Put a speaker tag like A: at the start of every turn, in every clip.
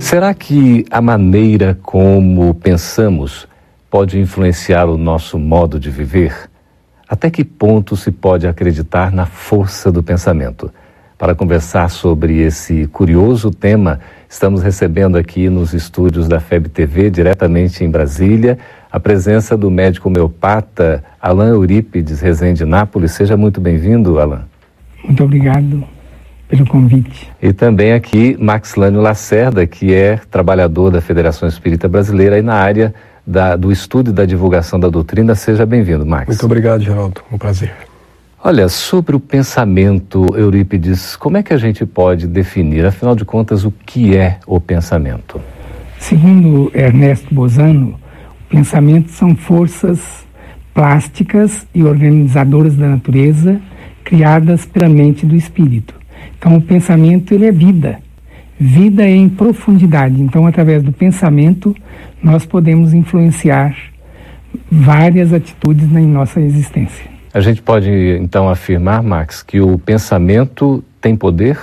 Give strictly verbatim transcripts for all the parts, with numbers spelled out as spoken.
A: Será que a maneira como pensamos pode influenciar o nosso modo de viver? Até que ponto se pode acreditar na força do pensamento? Para conversar sobre esse curioso tema, estamos recebendo aqui nos estúdios da F E B T V, diretamente em Brasília, a presença do médico homeopata Alain Eurípides Rezende Nápoles. Seja muito bem-vindo, Alain.
B: Muito obrigado pelo convite.
A: E também aqui Maxilânio Lacerda, que é trabalhador da Federação Espírita Brasileira e na área da, do estudo e da divulgação da doutrina. Seja bem-vindo, Max.
C: Muito obrigado, Geraldo. Um prazer.
A: Olha, sobre o pensamento, Eurípides, como é que a gente pode definir, afinal de contas, o que é o pensamento?
B: Segundo Ernesto Bozano, o pensamento são forças plásticas e organizadoras da natureza criadas pela mente do espírito. Então, o pensamento, ele é vida. Vida em profundidade. Então, através do pensamento, nós podemos influenciar várias atitudes na nossa existência.
A: A gente pode, então, afirmar, Max, que o pensamento tem poder?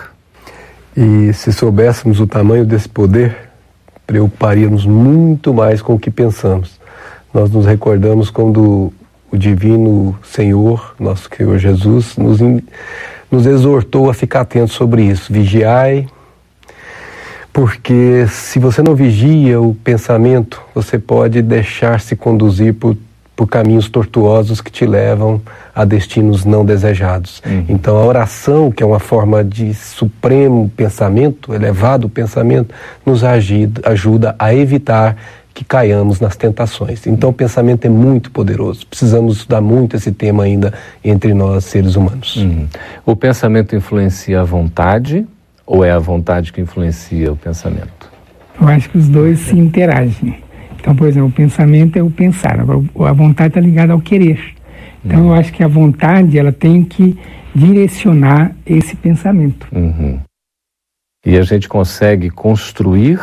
C: E se soubéssemos o tamanho desse poder, preocuparíamos muito mais com o que pensamos. Nós nos recordamos quando o divino Senhor, nosso Senhor Jesus, nos, in, nos exortou a ficar atentos sobre isso. Vigiai, porque se você não vigia o pensamento, você pode deixar-se conduzir por por caminhos tortuosos que te levam a destinos não desejados. Uhum. Então a oração, que é uma forma de supremo pensamento, elevado pensamento, nos ajuda, ajuda a evitar que caiamos nas tentações. Então o pensamento é muito poderoso. Precisamos estudar muito esse tema ainda entre nós, seres humanos.
A: Uhum. O pensamento influencia a vontade ou é a vontade que influencia o pensamento?
B: Eu acho que os dois se interagem. Então, por exemplo, o pensamento é o pensar, agora a vontade está ligada ao querer. Então, uhum. eu acho que a vontade, ela tem que direcionar esse pensamento.
A: Uhum. E a gente consegue construir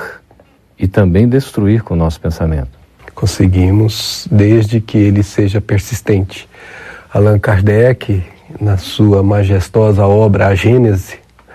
A: e também destruir com o nosso pensamento.
C: Conseguimos, desde que ele seja persistente. Allan Kardec, na sua majestosa obra A Gênese,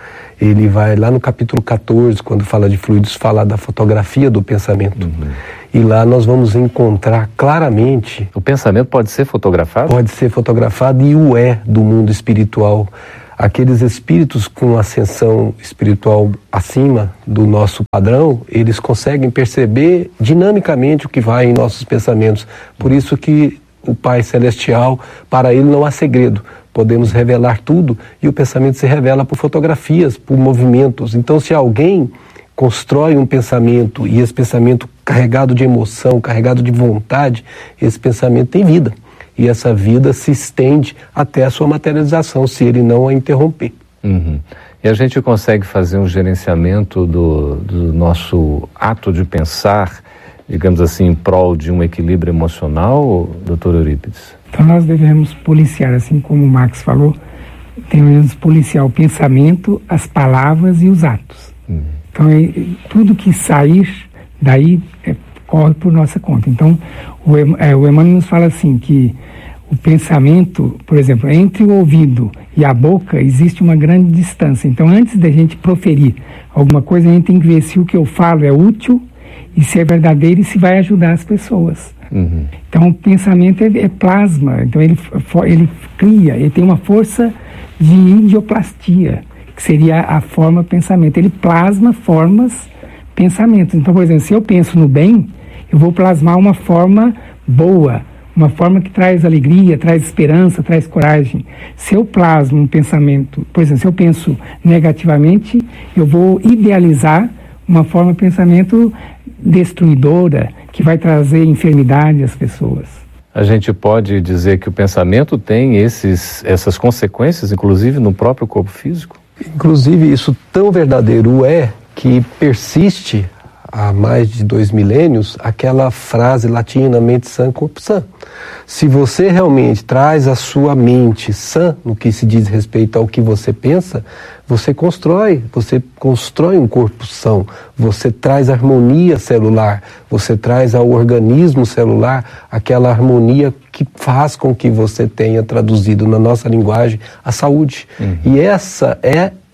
C: ele vai lá no capítulo catorze, quando fala de fluidos, falar da fotografia do pensamento. Uhum. E lá nós vamos encontrar claramente...
A: O pensamento pode ser fotografado?
C: Pode ser fotografado e o é do mundo espiritual. Aqueles espíritos com ascensão espiritual acima do nosso padrão, eles conseguem perceber dinamicamente o que vai em nossos pensamentos. Por isso que o Pai Celestial, para ele não há segredo. Podemos revelar tudo e o pensamento se revela por fotografias, por movimentos. Então, se alguém constrói um pensamento e esse pensamento carregado de emoção, carregado de vontade, esse pensamento tem vida. E essa vida se estende até a sua materialização, se ele não a interromper.
A: Uhum. E a gente consegue fazer um gerenciamento do, do nosso ato de pensar, digamos assim, em prol de um equilíbrio emocional, doutor Eurípides?
B: Então nós devemos policiar, assim como o Max falou, devemos policiar o pensamento, as palavras e os atos. Uhum. Então é, tudo que sair daí é, corre por nossa conta. Então o, é, o Emmanuel nos fala assim, que o pensamento, por exemplo, entre o ouvido e a boca existe uma grande distância. Então antes da gente proferir alguma coisa, a gente tem que ver se o que eu falo é útil e se é verdadeiro e se vai ajudar as pessoas. Uhum. Então o pensamento é, é plasma, então ele, ele cria, ele tem uma força de idioplastia, que seria a forma pensamento. Ele plasma formas pensamentos. Então, por exemplo, se eu penso no bem, eu vou plasmar uma forma boa, uma forma que traz alegria, traz esperança, traz coragem. Se eu plasmo um pensamento, por exemplo, se eu penso negativamente, eu vou idealizar uma forma de pensamento destruidora, que vai trazer enfermidade às pessoas.
A: A gente pode dizer que o pensamento tem esses, essas consequências, inclusive no próprio corpo físico?
C: Inclusive, isso tão verdadeiro é que persiste há mais de dois milênios aquela frase latina, mente sã, corpo sã. Se você realmente traz a sua mente sã no que se diz respeito ao que você pensa, você constrói, você constrói um corpo são, você traz harmonia celular, você traz ao organismo celular aquela harmonia que faz com que você tenha traduzido na nossa linguagem a saúde. Uhum. E essa é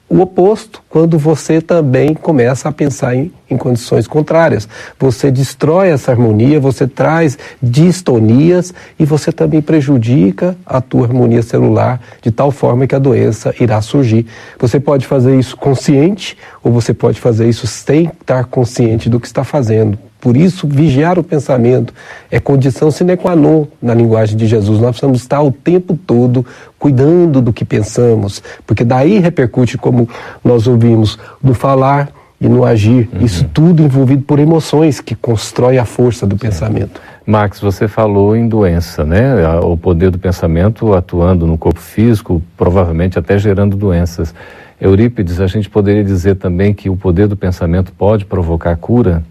C: o oposto, quando você também começa a pensar em, em condições contrárias. Você destrói essa harmonia, você traz distonias e você também prejudica a tua harmonia celular de tal forma que a doença irá surgir. Você pode fazer isso consciente ou você pode fazer isso sem estar consciente do que está fazendo. Por isso, vigiar o pensamento é condição sine qua non na linguagem de Jesus. Nós precisamos estar o tempo todo cuidando do que pensamos, porque daí repercute, como nós ouvimos, no falar e no agir. Uhum. Isso tudo envolvido por emoções que constrói a força do Sim. pensamento.
A: Max, você falou em doença, né? O poder do pensamento atuando no corpo físico, provavelmente até gerando doenças. Eurípides, a gente poderia dizer também que o poder do pensamento pode provocar cura?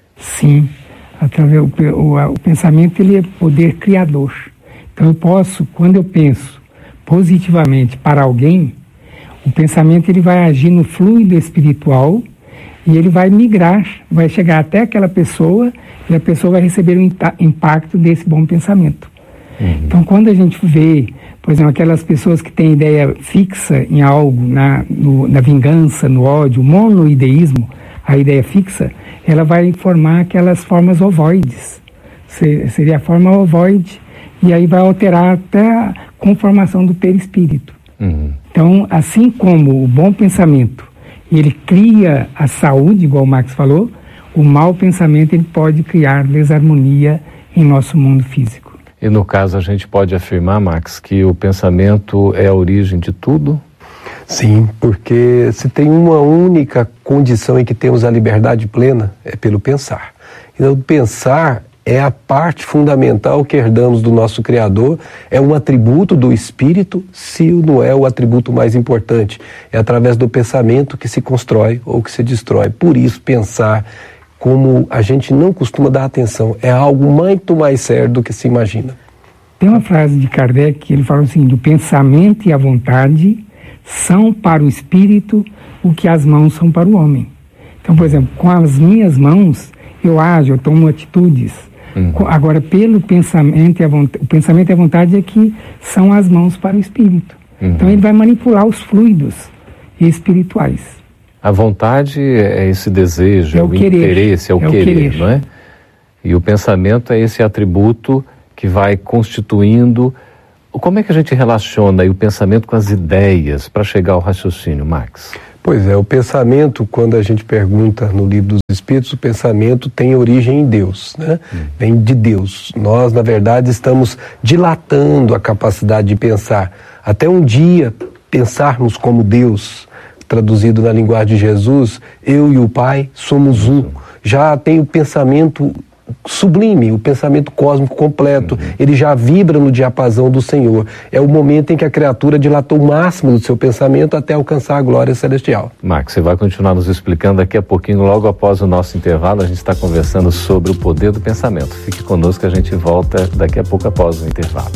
B: Sim, através o, o, o pensamento ele é poder criador. Então eu posso, quando eu penso positivamente para alguém, o pensamento ele vai agir no fluido espiritual e ele vai migrar, vai chegar até aquela pessoa e a pessoa vai receber o impacto desse bom pensamento. Uhum. Então quando a gente vê, por exemplo, aquelas pessoas que têm ideia fixa em algo, na, no, na vingança, no ódio, o monoideísmo, a ideia fixa, ela vai formar aquelas formas ovoides. Seria a forma ovoide, e aí vai alterar até a conformação do perispírito. Uhum. Então, assim como o bom pensamento, ele cria a saúde, igual o Max falou, o mau pensamento ele pode criar desarmonia em nosso mundo físico.
A: E no caso, a gente pode afirmar, Max, que o pensamento é a origem de tudo?
C: Sim, porque se tem uma única condição em que temos a liberdade plena, é pelo pensar. Então, pensar é a parte fundamental que herdamos do nosso Criador, é um atributo do Espírito, se não é o atributo mais importante. É através do pensamento que se constrói ou que se destrói. Por isso, pensar, como a gente não costuma dar atenção, é algo muito mais sério do que se imagina.
B: Tem uma frase de Kardec que ele fala assim, do pensamento e a vontade são para o espírito o que as mãos são para o homem. Então, por exemplo, com as minhas mãos, eu ajo, eu tomo atitudes. Uhum. Agora, pelo pensamento e a vontade, o pensamento e a vontade é que são as mãos para o espírito. Uhum. Então, ele vai manipular os fluidos espirituais.
A: A vontade é esse desejo, é o, o interesse, é o, é querer, o querer, não é? E o pensamento é esse atributo que vai constituindo. Como é que a gente relaciona aí o pensamento com as ideias para chegar ao raciocínio, Max?
C: Pois é, o pensamento, quando a gente pergunta no Livro dos Espíritos, o pensamento tem origem em Deus, né? Hum. Vem de Deus. Nós, na verdade, estamos dilatando a capacidade de pensar. Até um dia pensarmos como Deus, traduzido na linguagem de Jesus, eu e o Pai somos um. Já tem o pensamento sublime, o pensamento cósmico completo, uhum. ele já vibra no diapasão do Senhor. É o momento em que a criatura dilatou o máximo do seu pensamento até alcançar a glória celestial.
A: Max, você vai continuar nos explicando daqui a pouquinho, logo após o nosso intervalo, a gente está conversando sobre o poder do pensamento. Fique conosco que a gente volta daqui a pouco após o intervalo.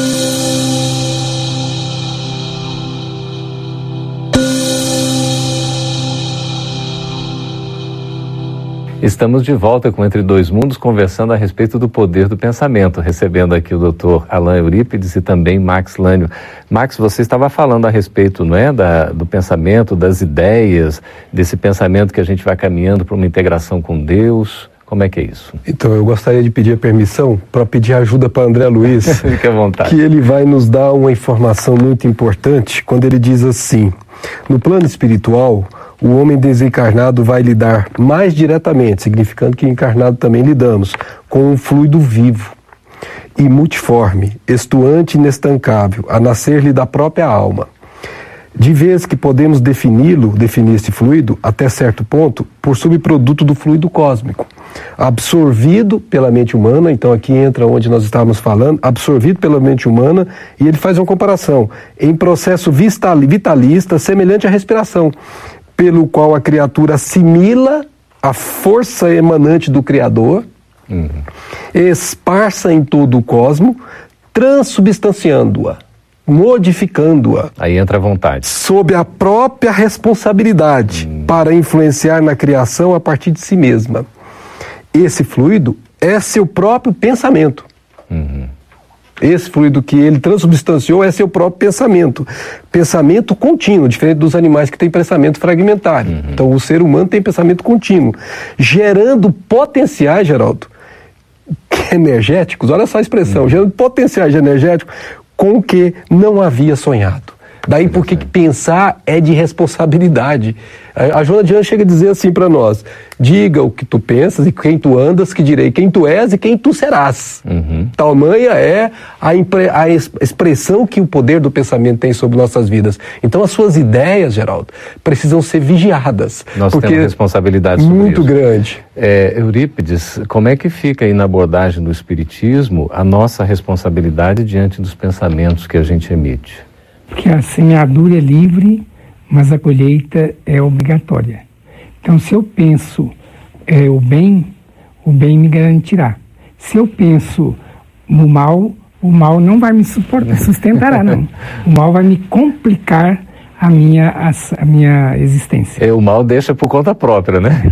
A: Estamos de volta com Entre Dois Mundos, conversando a respeito do poder do pensamento, recebendo aqui o doutor Alain Eurípides e também Max Lânio. Max, você estava falando a respeito, não é, da, do pensamento, das ideias, desse pensamento que a gente vai caminhando para uma integração com Deus. Como é que é isso?
C: Então, eu gostaria de pedir a permissão para pedir ajuda para André Luiz.
A: Fique à vontade.
C: Que ele vai nos dar uma informação muito importante quando ele diz assim: no plano espiritual, o homem desencarnado vai lidar mais diretamente, significando que encarnado também lidamos, com um fluido vivo e multiforme, estuante e inestancável, a nascer-lhe da própria alma. De vez que podemos defini-lo, definir esse fluido, até certo ponto, por subproduto do fluido cósmico, absorvido pela mente humana. Então aqui entra onde nós estávamos falando, absorvido pela mente humana, e ele faz uma comparação, em processo vitalista semelhante à respiração, pelo qual a criatura assimila a força emanante do Criador, uhum. esparsa em todo o cosmo, transubstanciando-a, modificando-a.
A: Aí entra a vontade.
C: Sob a própria responsabilidade uhum. para influenciar na criação a partir de si mesma. Esse fluido é seu próprio pensamento. Uhum. Esse fluido que ele transubstanciou é seu próprio pensamento. Pensamento contínuo, diferente dos animais que têm pensamento fragmentário. Uhum. Então, o ser humano tem pensamento contínuo, gerando potenciais, Geraldo, energéticos, olha só a expressão, uhum. gerando potenciais energéticos com o que não havia sonhado. Daí porque que pensar é de responsabilidade. A Joana de Anjos chega a dizer assim para nós: diga o que tu pensas e quem tu andas, que direi quem tu és e quem tu serás. Uhum. Tamanha é a, impre, a expressão que o poder do pensamento tem sobre nossas vidas. Então as suas ideias, Geraldo, precisam ser vigiadas.
A: Nós temos responsabilidade sobre
C: muito
A: isso.
C: grande.
A: É, Eurípides, como é que fica aí na abordagem do Espiritismo a nossa responsabilidade diante dos pensamentos que a gente emite?
B: Porque a semeadura é livre, mas a colheita é obrigatória. Então, se eu penso é, o bem, o bem me garantirá. Se eu penso no mal, o mal não vai me suportar, sustentará, não. O mal vai me complicar a minha, a, a minha existência.
A: É, o mal deixa por conta própria, né?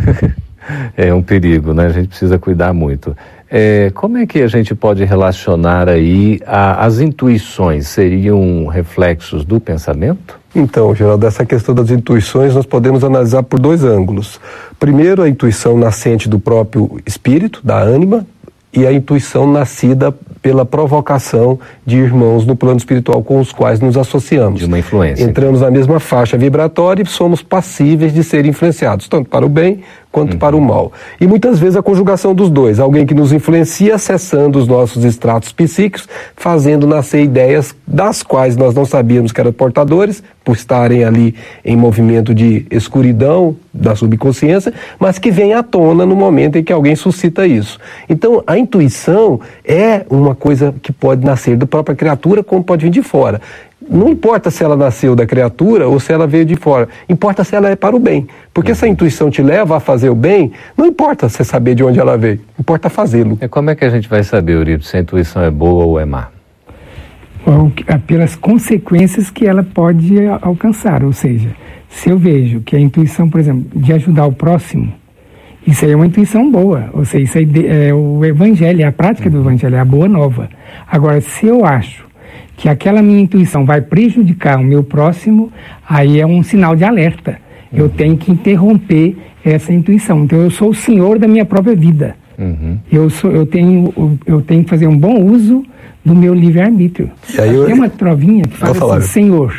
A: É um perigo, né? A gente precisa cuidar muito. É, como é que a gente pode relacionar aí a, as intuições? Seriam reflexos do pensamento?
C: Então, Geraldo, essa questão das intuições nós podemos analisar por dois ângulos. Primeiro, a intuição nascente do próprio espírito, da ânima, e a intuição nascida pela provocação de irmãos no plano espiritual com os quais nos associamos.
A: De uma influência.
C: Entramos na mesma faixa vibratória e somos passíveis de ser influenciados, tanto para o bem quanto uhum. para o mal. E muitas vezes a conjugação dos dois. Alguém que nos influencia acessando os nossos estratos psíquicos, fazendo nascer ideias das quais nós não sabíamos que eram portadores, por estarem ali em movimento de escuridão da subconsciência, mas que vem à tona no momento em que alguém suscita isso. Então, a intuição é uma coisa que pode nascer da própria criatura, como pode vir de fora. Não importa se ela nasceu da criatura ou se ela veio de fora, importa se ela é para o bem. Porque se a intuição te leva a fazer o bem, não importa você saber de onde ela veio, importa fazê-lo.
A: E como é que a gente vai saber, Eurípides, se a intuição é boa ou é má?
B: Pelas consequências que ela pode alcançar, ou seja, se eu vejo que a intuição, por exemplo, de ajudar o próximo, isso aí é uma intuição boa, ou seja, isso aí é o evangelho, é a prática do evangelho, é a boa nova. Agora, se eu acho que aquela minha intuição vai prejudicar o meu próximo, aí é um sinal de alerta. Eu uhum. tenho que interromper essa intuição. Então, eu sou o senhor da minha própria vida. Uhum. Eu, sou, eu, tenho, eu tenho que fazer um bom uso do meu livre-arbítrio. Eu... Tem uma provinha que fala assim, falar. Senhor,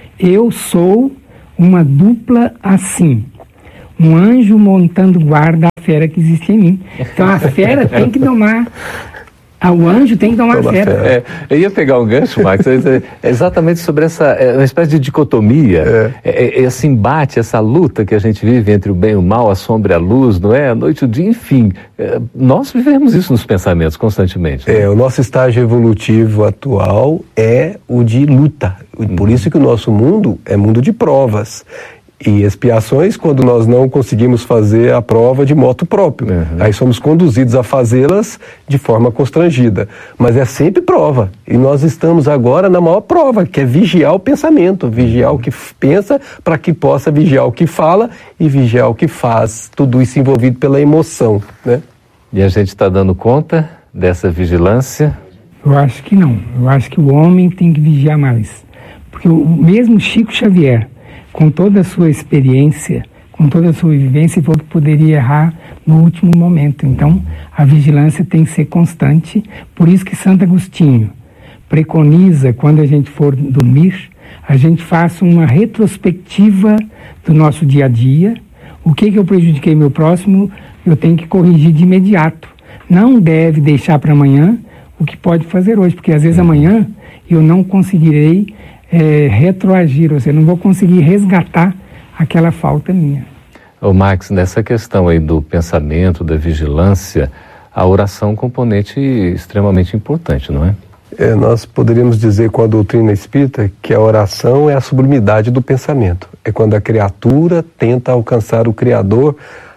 B: eu sou uma dupla assim. Um anjo montando guarda à fera que existe em mim. Então, a fera tem que domar... Ah, o anjo tem que tomar fé.
A: É, eu ia pegar um gancho, Max, é exatamente sobre essa é, uma espécie de dicotomia, é. É, esse embate, essa luta que a gente vive entre o bem e o mal, a sombra e a luz, não é? A noite e o dia, enfim. É, nós vivemos isso nos pensamentos constantemente. Né?
C: É, o nosso estágio evolutivo atual é o de luta. Por isso que o nosso mundo é mundo de provas. E expiações quando nós não conseguimos fazer a prova de moto próprio. Uhum. Aí somos conduzidos a fazê-las de forma constrangida. Mas é sempre prova. E nós estamos agora na maior prova, que é vigiar o pensamento. Vigiar o que pensa para que possa vigiar o que fala e vigiar o que faz. Tudo isso envolvido pela emoção, né?
A: E a gente está dando conta dessa vigilância?
B: Eu acho que não. Eu acho que o homem tem que vigiar mais. Porque o mesmo Chico Xavier, com toda a sua experiência, com toda a sua vivência, falou que poderia errar no último momento. Então, a vigilância tem que ser constante. Por isso que Santo Agostinho preconiza, quando a gente for dormir, a gente faça uma retrospectiva do nosso dia a dia. O que, que eu prejudiquei meu próximo, eu tenho que corrigir de imediato. Não deve deixar para amanhã o que pode fazer hoje, porque às vezes amanhã eu não conseguirei É, retroagir, ou seja, não vou conseguir resgatar aquela falta minha.
A: Ô Max, nessa questão aí do pensamento, da vigilância, a oração é um componente extremamente importante, não é?
C: É, nós poderíamos dizer com a doutrina espírita que a oração é a sublimidade do pensamento. É quando a criatura tenta alcançar o Criador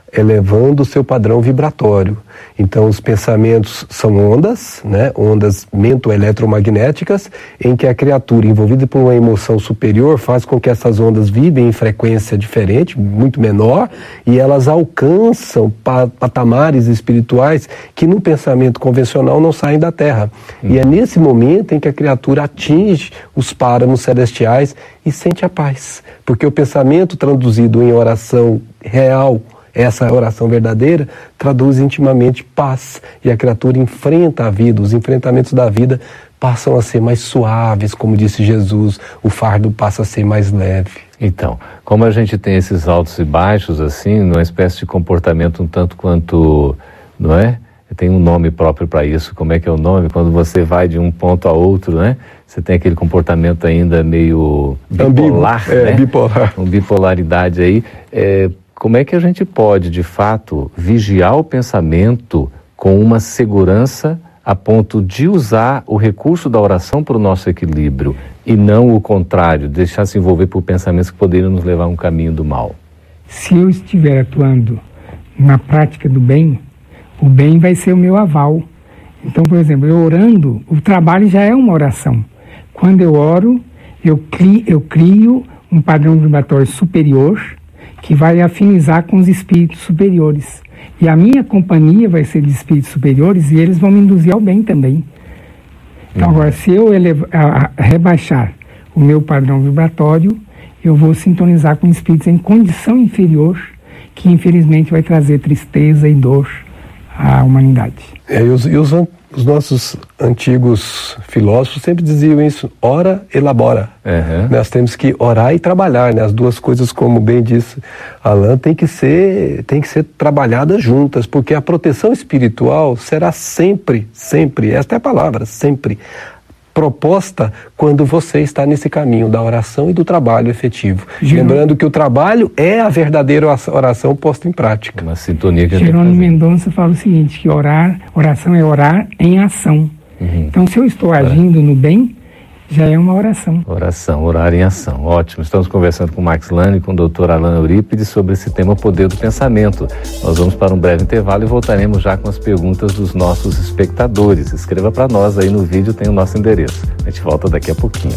C: elevando o seu padrão vibratório. Então, os pensamentos são ondas, né? Ondas mento-eletromagnéticas, em que a criatura, envolvida por uma emoção superior, faz com que essas ondas vibrem em frequência diferente, muito menor, e elas alcançam patamares espirituais que no pensamento convencional não saem da Terra. Hum. E é nesse momento em que a criatura atinge os páramos celestiais e sente a paz. Porque o pensamento traduzido em oração real, essa oração verdadeira, traduz intimamente paz. E a criatura enfrenta a vida, os enfrentamentos da vida passam a ser mais suaves, como disse Jesus, o fardo passa a ser mais leve.
A: Então, como a gente tem esses altos e baixos, assim, numa espécie de comportamento um tanto quanto, não é? Tem um nome próprio para isso. Como é que é o nome? Quando você vai de um ponto a outro, né? Você tem aquele comportamento ainda meio bipolar,
C: é,
A: né?
C: bipolar.
A: Uma bipolaridade aí. É, como é que a gente pode, de fato, vigiar o pensamento com uma segurança a ponto de usar o recurso da oração para o nosso equilíbrio e não o contrário, deixar se envolver por pensamentos que poderiam nos levar a um caminho do mal?
B: Se eu estiver atuando na prática do bem, o bem vai ser o meu aval. Então, por exemplo, eu orando, o trabalho já é uma oração. Quando eu oro, eu crio, eu crio um padrão vibratório superior que vai afinizar com os espíritos superiores. E a minha companhia vai ser de espíritos superiores e eles vão me induzir ao bem também. Então, uhum. agora, se eu elevar, a, a, rebaixar o meu padrão vibratório, eu vou sintonizar com espíritos em condição inferior, que infelizmente vai trazer tristeza e dor à humanidade.
C: É, e os, e os, os nossos antigos filósofos sempre diziam isso: ora, elabora. Uhum. Nós temos que orar e trabalhar, né? As duas coisas, como bem disse Alain, tem que ser, tem que ser trabalhadas juntas, porque a proteção espiritual será sempre, sempre, esta é a palavra, sempre proposta quando você está nesse caminho da oração e do trabalho efetivo. Jerônimo, lembrando que o trabalho é a verdadeira oração posta em prática.
A: Uma sintonia que
B: Jerônimo Mendonça fala o seguinte, que orar, oração é orar em ação. Uhum. Então, se eu estou agindo no bem, já é uma oração.
A: Oração, orar em ação. Ótimo. Estamos conversando com o Max Lane e com o doutor Alain Eurípides sobre esse tema Poder do Pensamento. Nós vamos para um breve intervalo e voltaremos já com as perguntas dos nossos espectadores. Escreva para nós aí no vídeo, tem o nosso endereço. A gente volta daqui a pouquinho.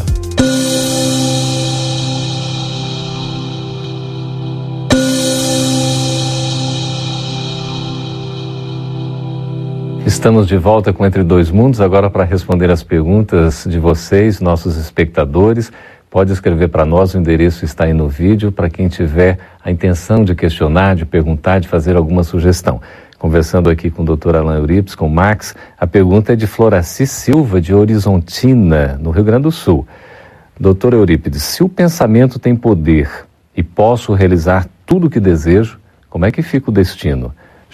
A: Estamos de volta com Entre Dois Mundos, agora para responder as perguntas de vocês, nossos espectadores. Pode escrever para nós, o endereço está aí no vídeo, para quem tiver a intenção de questionar, de perguntar, de fazer alguma sugestão. Conversando aqui com o doutor Alain Eurípides, com o Max, a pergunta é de Floraci Silva, de Horizontina, no Rio Grande do Sul. doutor Eurípides, se o pensamento tem poder e posso realizar tudo o que desejo, como é que fica o destino?